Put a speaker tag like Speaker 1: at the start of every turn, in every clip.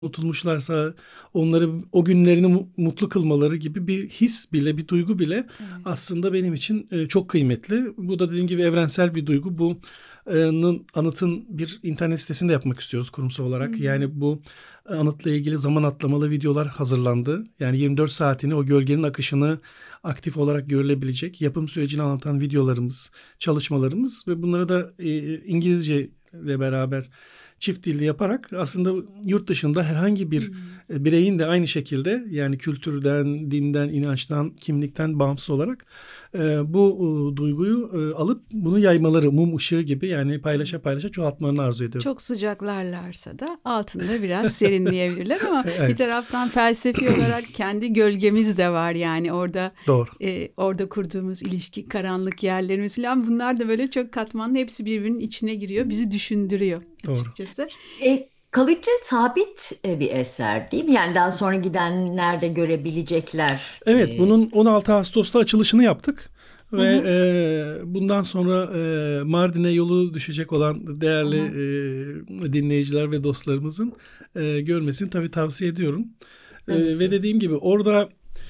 Speaker 1: unutulmuşlarsa onları o günlerini mutlu kılmaları gibi bir his bile, bir duygu bile aslında benim için çok kıymetli. Bu da dediğim gibi evrensel bir duygu. Bu anıtın bir internet sitesinde yapmak istiyoruz kurumsal olarak. Yani bu anıtla ilgili zaman atlamalı videolar hazırlandı. Yani 24 saatini, o gölgenin akışını aktif olarak görülebilecek yapım sürecini anlatan videolarımız, çalışmalarımız ve bunları da İngilizce ile beraber çift dilli yaparak aslında yurt dışında herhangi bir bireyin de aynı şekilde, yani kültürden, dinden, inançtan, kimlikten bağımsız olarak bu duyguyu alıp bunu yaymaları, mum ışığı gibi, yani paylaşa paylaşa çoğaltmalarını arzu ediyorum.
Speaker 2: Çok sıcaklarlarsa da altında biraz serinleyebilirler ama bir
Speaker 1: Evet,
Speaker 2: taraftan felsefi olarak kendi gölgemiz de var, yani
Speaker 1: doğru.
Speaker 2: orada kurduğumuz ilişki, karanlık yerlerimiz falan, bunlar da böyle çok katmanlı, hepsi birbirinin içine giriyor, bizi düşündürüyor
Speaker 1: Doğru.
Speaker 2: açıkçası.
Speaker 3: Kalıcı, sabit bir eser değil mi? Yani daha sonra gidenler de görebilecekler.
Speaker 1: Evet, bunun 16 Ağustos'ta açılışını yaptık
Speaker 3: Hı
Speaker 1: ve
Speaker 3: hı.
Speaker 1: bundan sonra Mardin'e yolu düşecek olan değerli dinleyiciler ve dostlarımızın görmesini tabii tavsiye ediyorum.
Speaker 3: Tabii
Speaker 1: Ve
Speaker 3: ki.
Speaker 1: dediğim gibi orada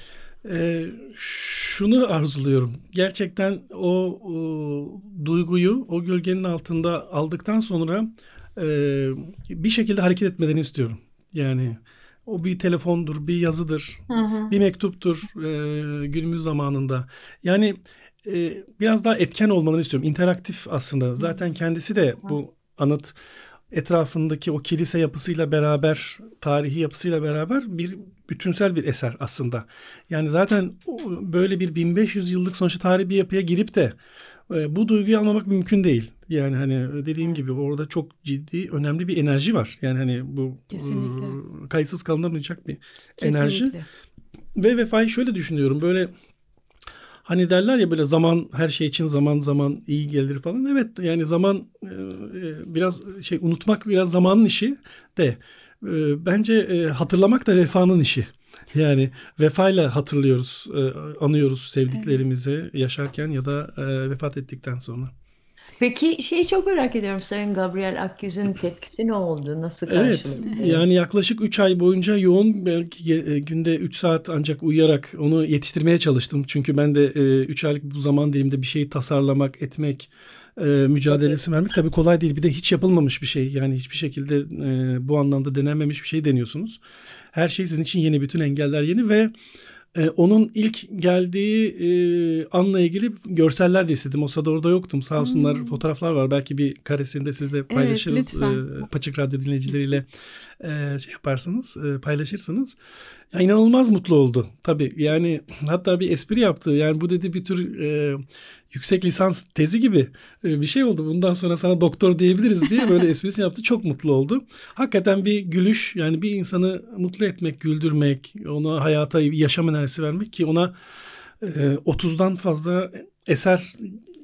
Speaker 1: şunu arzuluyorum. Gerçekten o duyguyu o gölgenin altında aldıktan sonra e, bir şekilde hareket etmelerini istiyorum. Yani o bir telefondur, bir yazıdır,
Speaker 3: Hı hı.
Speaker 1: bir mektuptur günümüz zamanında. Yani biraz daha etken olmalarını istiyorum. İnteraktif aslında. Zaten kendisi de bu anıt etrafındaki o kilise yapısıyla beraber, tarihi yapısıyla beraber bir bütünsel bir eser aslında. Yani zaten böyle bir 1500 yıllık sonuçta tarihi bir yapıya girip de bu duyguyu almamak mümkün değil. Yani hani dediğim gibi orada çok ciddi, önemli bir enerji var. Yani hani bu
Speaker 2: Kesinlikle.
Speaker 1: kayıtsız kalınamayacak bir enerji.
Speaker 2: Kesinlikle.
Speaker 1: Ve vefayı şöyle düşünüyorum. Böyle hani derler ya, böyle zaman, her şey için zaman iyi gelir falan. Evet, yani zaman biraz unutmak biraz zamanın işi de bence hatırlamak da vefanın işi. Yani vefayla hatırlıyoruz, anıyoruz
Speaker 2: Evet.
Speaker 1: sevdiklerimizi yaşarken ya da vefat ettikten sonra.
Speaker 3: Peki şeyi çok merak ediyorum. Sayın Gabriel Akyüz'ün tepkisi ne oldu? Nasıl
Speaker 1: Evet,
Speaker 3: karşıladı?
Speaker 1: yani yaklaşık 3 ay boyunca yoğun, belki günde 3 saat ancak uyuyarak onu yetiştirmeye çalıştım. Çünkü ben de 3 aylık bu zaman diliminde bir şeyi tasarlamak, etmek,
Speaker 3: Tabii.
Speaker 1: mücadelesi vermek tabii kolay değil. Bir de hiç yapılmamış bir şey. Yani hiçbir şekilde bu anlamda denenmemiş bir şey deniyorsunuz. Her şey sizin için yeni, bütün engeller yeni ve onun ilk geldiği anla ilgili görseller de istedim. O sırada orada yoktum. Sağ olsunlar,
Speaker 2: Hmm.
Speaker 1: fotoğraflar var. Belki bir karesini de sizle
Speaker 2: Evet,
Speaker 1: paylaşırız.
Speaker 2: lütfen.
Speaker 1: Paçık Radyo dinleyicileriyle yaparsınız, paylaşırsınız. Ya, inanılmaz mutlu oldu. Tabii yani hatta bir espri yaptı. Yani bu dedi bir tür yüksek lisans tezi gibi bir şey oldu. Bundan sonra sana doktor diyebiliriz diye böyle esprisini yaptı. Çok mutlu oldu. Hakikaten bir gülüş, yani bir insanı mutlu etmek, güldürmek, ona hayata bir yaşam enerjisi vermek ki ona 30'dan fazla eser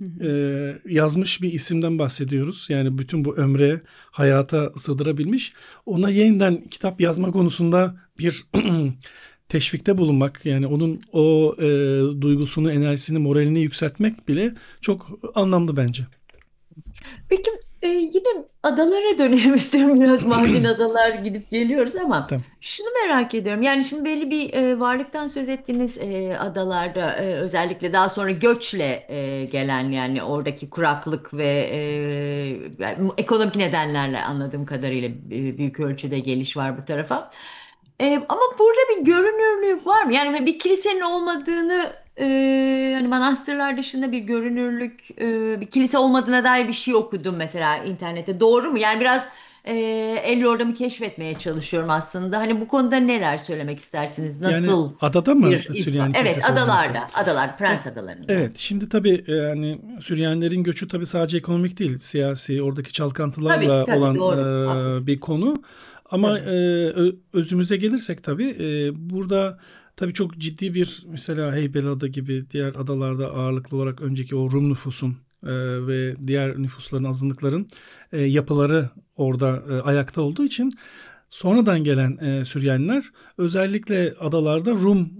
Speaker 1: yazmış bir isimden bahsediyoruz. Yani bütün bu ömre, hayata sığdırabilmiş. Ona yeniden kitap yazma konusunda bir teşvikte bulunmak, yani onun o duygusunu, enerjisini, moralini yükseltmek bile çok anlamlı bence.
Speaker 3: Peki yine adalara dönelim istiyorum. Biraz Mardin adalar gidip geliyoruz ama
Speaker 1: Tamam.
Speaker 3: şunu merak ediyorum. Yani şimdi belli bir varlıktan söz ettiğiniz adalarda özellikle daha sonra göçle gelen, yani oradaki kuraklık ve yani ekonomik nedenlerle anladığım kadarıyla büyük ölçüde geliş var bu tarafa. Ama burada bir görünürlük var mı? Yani bir kilisenin olmadığını, hani manastırlar dışında bir görünürlük, bir kilise olmadığına dair bir şey okudum mesela internette. Doğru mu? Yani biraz el yordamı keşfetmeye çalışıyorum aslında. Hani bu konuda neler söylemek istersiniz?
Speaker 1: Yani
Speaker 3: Nasıl
Speaker 1: adada
Speaker 3: bir
Speaker 1: mı
Speaker 3: iz var?
Speaker 1: Süryani
Speaker 3: Evet,
Speaker 1: Kilisesi olması?
Speaker 3: adalar,
Speaker 1: E,
Speaker 3: Prens adalarında.
Speaker 1: Evet, şimdi tabii yani Süryanilerin göçü tabii sadece ekonomik değil, siyasi, oradaki
Speaker 3: Tabii,
Speaker 1: çalkantılarla
Speaker 3: tabii,
Speaker 1: olan
Speaker 3: doğru.
Speaker 1: bir
Speaker 3: Haklısınız.
Speaker 1: konu. Ama
Speaker 3: Tabii.
Speaker 1: özümüze gelirsek tabii burada tabii çok ciddi bir, mesela Heybeliada gibi diğer adalarda ağırlıklı olarak önceki o Rum nüfusun ve diğer nüfusların, azınlıkların yapıları orada ayakta olduğu için sonradan gelen Süryaniler özellikle adalarda Rum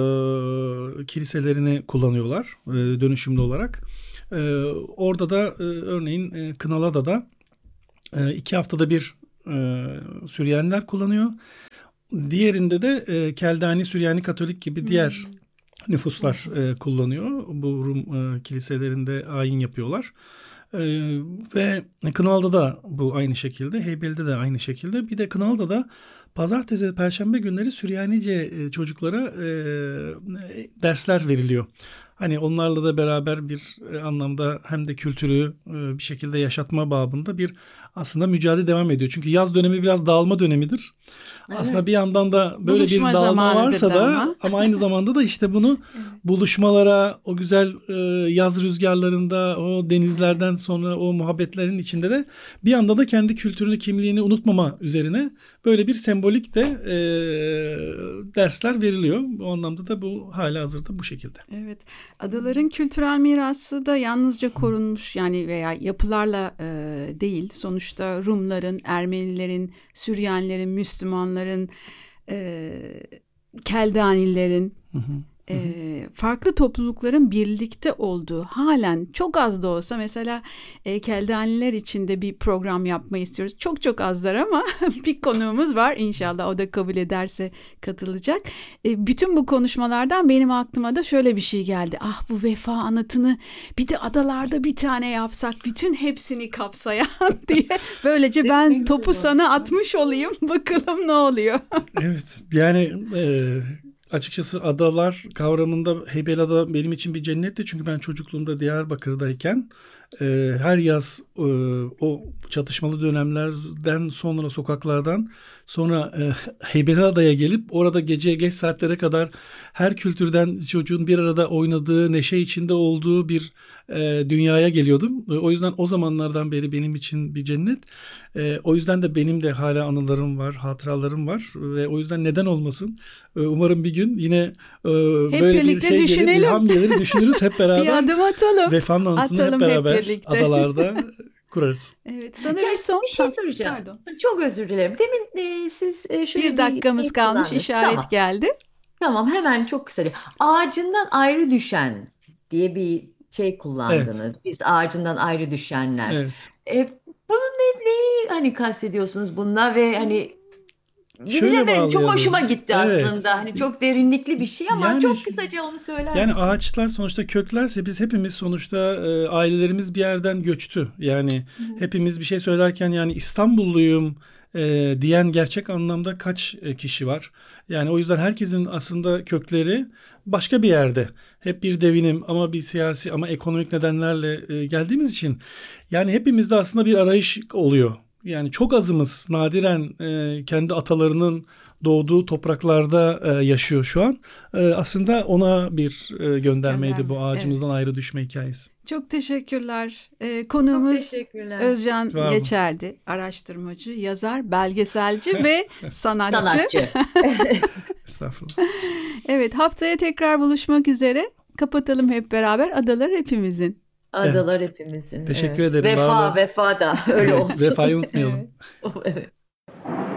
Speaker 1: kiliselerini kullanıyorlar dönüşümlü olarak. Orada da örneğin Kınalıada'da 2 haftada bir Süryaniler kullanıyor. Diğerinde de Keldani, Süryani, Katolik gibi diğer nüfuslar kullanıyor. Bu Rum kiliselerinde ayin yapıyorlar. Ve Kınalı'da da bu aynı şekilde, Heybeli'de de aynı şekilde. Bir de Kınalı'da da pazartesi ve perşembe günleri Süryanice çocuklara dersler veriliyor. Hani onlarla da beraber bir anlamda hem de kültürü bir şekilde yaşatma babında bir aslında mücadele devam ediyor. Çünkü yaz dönemi biraz dağılma dönemidir.
Speaker 3: Evet.
Speaker 1: Aslında bir yandan da böyle
Speaker 2: Buluşma
Speaker 1: bir dağılma
Speaker 2: zamanıdır
Speaker 1: varsa
Speaker 2: da
Speaker 1: da ama aynı zamanda da işte bunu buluşmalara, o güzel yaz rüzgarlarında, o denizlerden sonra o muhabbetlerin içinde de bir anda da kendi kültürünü, kimliğini unutmama üzerine böyle bir sembolik de dersler veriliyor. O anlamda da bu halihazırda bu şekilde.
Speaker 2: Evet, adaların kültürel mirası da yalnızca korunmuş yani veya yapılarla değil. Sonuçta Rumların, Ermenilerin, Süryanilerin, Müslümanların, Keldanilerin, farklı toplulukların birlikte olduğu halen çok az da olsa mesela Keldaniler için de bir program yapmayı istiyoruz. Çok çok azlar ama bir konuğumuz var inşallah o da kabul ederse katılacak. Bütün bu konuşmalardan benim aklıma da şöyle bir şey geldi. Ah bu vefa anıtını bir de adalarda bir tane yapsak bütün hepsini kapsayan diye. Böylece ben topu sana atmış olayım bakalım ne oluyor.
Speaker 1: Evet yani açıkçası adalar kavramında Heybeliada benim için bir cennetti. Çünkü ben çocukluğumda Diyarbakır'dayken her yaz o çatışmalı dönemlerden sonra sokaklardan sonra Heybeliada'ya gelip orada gece geç saatlere kadar her kültürden çocuğun bir arada oynadığı, neşe içinde olduğu bir dünyaya geliyordum. O yüzden o zamanlardan beri benim için bir cennet. O yüzden de benim de hala anılarım var, hatıralarım var ve o yüzden neden olmasın? Umarım bir gün yine böyle bir şey gelir, ilham gelir, düşünürüz hep beraber.
Speaker 2: Bir adım atalım.
Speaker 1: Vefanın anıtını hep beraber
Speaker 2: birlikte.
Speaker 1: adalarda kurarız.
Speaker 2: Evet, sanırım son
Speaker 3: bir şey soracağım.
Speaker 2: Pardon.
Speaker 3: Çok özür dilerim. Demin siz şöyle
Speaker 2: Bir dakikamız
Speaker 3: şey
Speaker 2: kalmış,
Speaker 3: kullandınız.
Speaker 2: işaret
Speaker 3: Tamam.
Speaker 2: geldi.
Speaker 3: Tamam, hemen çok kısa. Ağacından ayrı düşen diye bir şey kullandınız. Biz ağacından ayrı düşenler.
Speaker 1: Evet.
Speaker 3: Bunu neyi hani kastediyorsunuz bununla ve hani
Speaker 1: Şöyle
Speaker 3: bilemedim, çok
Speaker 1: bağlayalım.
Speaker 3: hoşuma gitti
Speaker 1: Evet.
Speaker 3: aslında. Hani çok derinlikli bir şey ama
Speaker 1: Yani
Speaker 3: çok kısaca onu söyler
Speaker 1: Yani
Speaker 3: misiniz?
Speaker 1: ağaçlar sonuçta köklerse biz hepimiz sonuçta ailelerimiz bir yerden göçtü. Yani hepimiz bir şey söylerken yani İstanbulluyum diyen gerçek anlamda kaç kişi var? Yani o yüzden herkesin aslında kökleri başka bir yerde. Hep bir devinim ama bir siyasi ama ekonomik nedenlerle geldiğimiz için yani hepimizde aslında bir arayış oluyor. Yani çok azımız nadiren kendi atalarının doğduğu topraklarda yaşıyor şu an. Aslında ona bir göndermeydi bu ağacımızdan
Speaker 2: Evet.
Speaker 1: ayrı düşme hikayesi.
Speaker 2: Çok teşekkürler.
Speaker 3: Çok
Speaker 2: Konuğumuz
Speaker 3: teşekkürler.
Speaker 2: Özcan
Speaker 1: Sağ olun.
Speaker 2: Geçer'di. Araştırmacı, yazar, belgeselci ve sanatçı.
Speaker 3: Sanatçı.
Speaker 1: Estağfurullah.
Speaker 2: Evet, haftaya tekrar buluşmak üzere. Kapatalım hep beraber. Adalar hepimizin.
Speaker 3: Adalar hepimizin.
Speaker 1: Teşekkür
Speaker 3: evet.
Speaker 1: ederim, var olun.
Speaker 3: Vefa da öyle olsun.
Speaker 1: Vefayı unutmayalım.
Speaker 3: Evet. Evet.